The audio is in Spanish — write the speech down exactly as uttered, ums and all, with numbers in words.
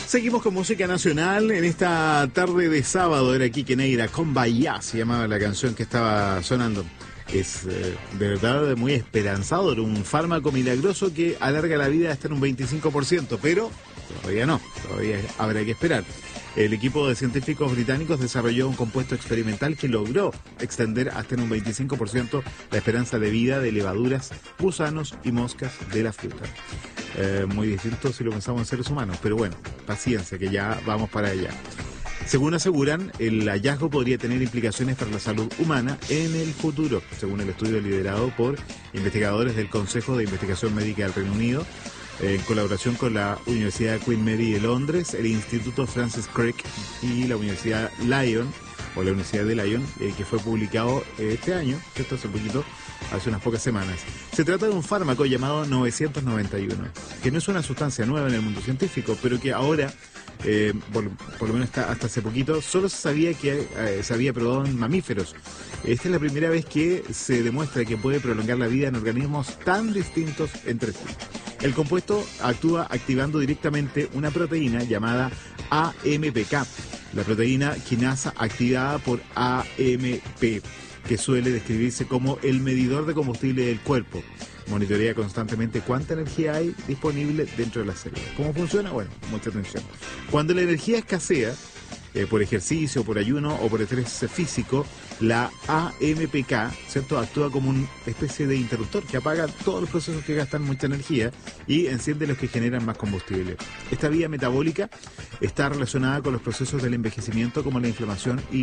Seguimos con música nacional en esta tarde de sábado. Era Quique Neira, con Bahía se llamaba la canción que estaba sonando. Es eh, de verdad muy esperanzador, un fármaco milagroso que alarga la vida hasta en un veinticinco por ciento, pero todavía no, todavía habrá que esperar. El equipo de científicos británicos desarrolló un compuesto experimental que logró extender hasta en un veinticinco por ciento la esperanza de vida de levaduras, gusanos y moscas de la fruta. Eh, muy distinto si lo pensamos en seres humanos, pero bueno, paciencia, que ya vamos para allá. Según aseguran, el hallazgo podría tener implicaciones para la salud humana en el futuro, según el estudio liderado por investigadores del Consejo de Investigación Médica del Reino Unido, en colaboración con la Universidad Queen Mary de Londres, el Instituto Francis Crick y la Universidad Lyon, o la Universidad de Lyon, eh, que fue publicado este año, esto hace poquito, hace unas pocas semanas. Se trata de un fármaco llamado novecientos noventa y uno, que no es una sustancia nueva en el mundo científico, pero que ahora, eh, por, por lo menos hasta, hasta hace poquito, solo se sabía que eh, se había probado en mamíferos. Esta es la primera vez que se demuestra que puede prolongar la vida en organismos tan distintos entre sí. El compuesto actúa activando directamente una proteína llamada A M P K, la proteína quinasa activada por A M P, que suele describirse como el medidor de combustible del cuerpo. Monitorea constantemente cuánta energía hay disponible dentro de las células. ¿Cómo funciona? Bueno, mucha atención. Cuando la energía escasea, eh, por ejercicio, por ayuno o por estrés físico, la A M P K, ¿cierto?, actúa como una especie de interruptor que apaga todos los procesos que gastan mucha energía y enciende los que generan más combustible. Esta vía metabólica está relacionada con los procesos del envejecimiento, como la inflamación y